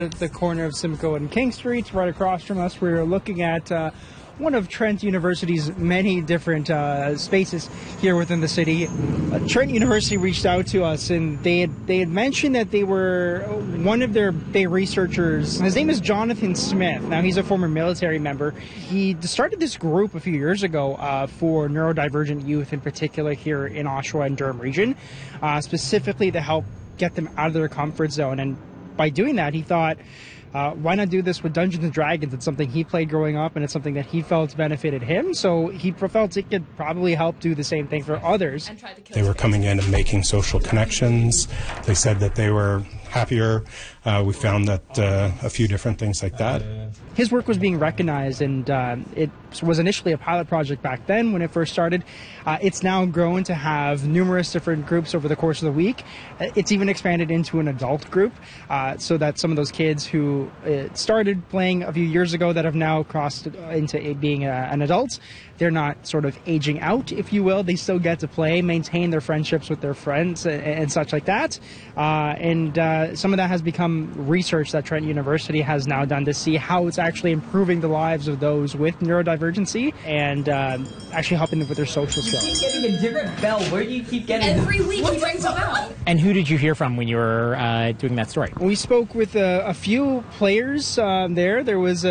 At the corner of Simcoe and King Streets, right across from us, we're looking at one of Trent University's many different spaces here within the city. Trent University reached out to us, and they had mentioned that they were one of their big researchers. His name is Jonathan Smith. Now, he's a former military member. He started this group a few years ago for neurodivergent youth, in particular here in Oshawa and Durham region, specifically to help get them out of their comfort zone. And by doing that, he thought, why not do this with Dungeons & Dragons? It's something he played growing up, and it's something that he felt benefited him, so he felt it could probably help do the same thing for others. They were coming in and making social connections. They said that they were happier. We found that a few different things like that. His work was being recognized, and it was initially a pilot project back then when it first started. It's now grown to have numerous different groups over the course of the week. It's even expanded into an adult group, so that some of those kids who started playing a few years ago that have now crossed into being an adult, they're not sort of aging out, if you will. They still get to play, maintain their friendships with their friends and such like that. And some of that has become research that Trent University has now done to see how it's actually improving the lives of those with neurodivergency and actually helping them with their social skills. You keep getting a different bell. Where do you keep getting every week he brings a bell. And who did you hear from when you were doing that story? We spoke with a few players there. There was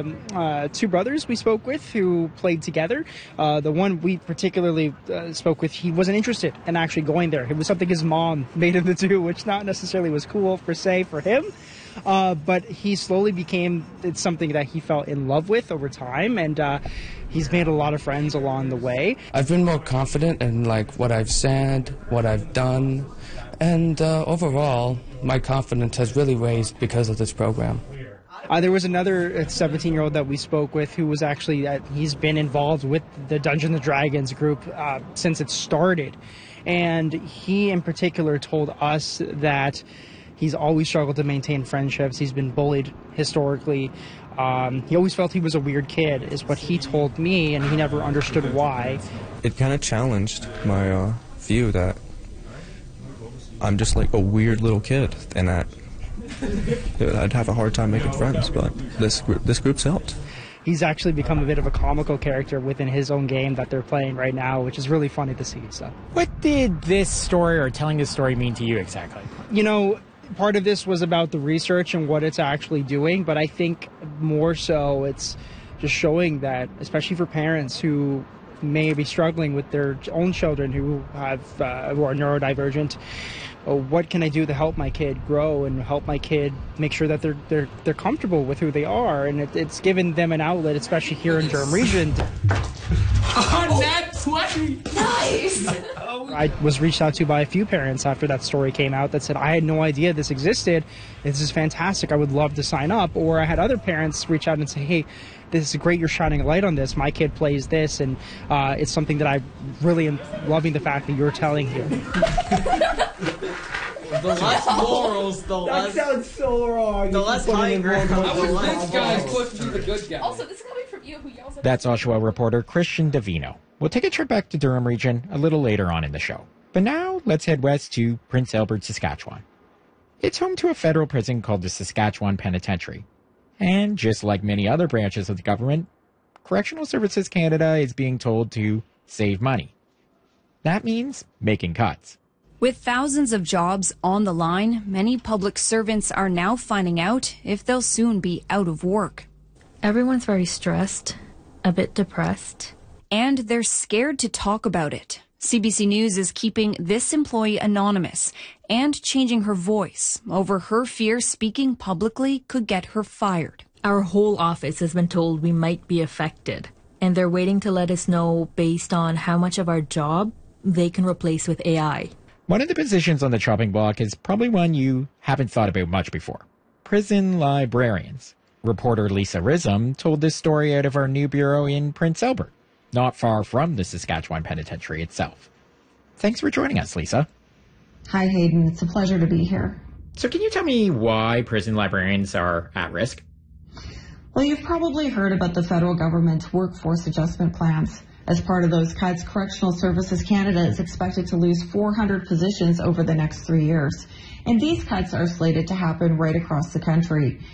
two brothers we spoke with who played together. The one we particularly spoke with, he wasn't interested in actually going there. It was something his mom made him to do, which not necessarily was cool per se for him. But he slowly became something that he fell in love with over time, and he's made a lot of friends along the way. I've been more confident in what I've said, what I've done, and overall, my confidence has really raised because of this program. There was another 17-year-old that we spoke with who was actually, he's been involved with the Dungeons & Dragons group since it started. And he in particular told us that he's always struggled to maintain friendships. He's been bullied historically. He always felt he was a weird kid, is what he told me, and he never understood why. It kind of challenged my view that I'm just like a weird little kid, and that I'd have a hard time making friends, but this group's helped. He's actually become a bit of a comical character within his own game that they're playing right now, which is really funny to see. So, what did this story or telling this story mean to you exactly? You know, part of this was about the research and what it's actually doing, but I think more so it's just showing that, especially for parents who may be struggling with their own children who are neurodivergent, what can I do to help my kid grow and help my kid make sure that they're comfortable with who they are, and it's given them an outlet, especially here in Durham region. Nat 20! Nice! I was reached out to by a few parents after that story came out that said, I had no idea this existed. This is fantastic. I would love to sign up. Or I had other parents reach out and say, hey, this is great. You're shining a light on this. My kid plays this, and it's something that I really am loving the fact that you're telling here. The less morals, the less... That sounds so wrong. The less high ground. This guy's supposed to be the good guy. Also, this is coming from you who yells at That's Oshawa reporter Christian Davino. We'll take a trip back to Durham region a little later on in the show. But now, let's head west to Prince Albert, Saskatchewan. It's home to a federal prison called the Saskatchewan Penitentiary. And just like many other branches of the government, Correctional Services Canada is being told to save money. That means making cuts. With thousands of jobs on the line, many public servants are now finding out if they'll soon be out of work. Everyone's very stressed, a bit depressed. And they're scared to talk about it. CBC News is keeping this employee anonymous and changing her voice over her fear speaking publicly could get her fired. Our whole office has been told we might be affected, and they're waiting to let us know based on how much of our job they can replace with AI. One of the positions on the chopping block is probably one you haven't thought about much before. Prison librarians. Reporter Lisa Rism told this story out of our new bureau in Prince Albert, not far from the Saskatchewan Penitentiary itself. Thanks for joining us, Lisa. Hi, Hayden. It's a pleasure to be here. So can you tell me why prison librarians are at risk? Well, you've probably heard about the federal government's workforce adjustment plans. As part of those cuts, Correctional Services Canada is expected to lose 400 positions over the next 3 years. And these cuts are slated to happen right across the country.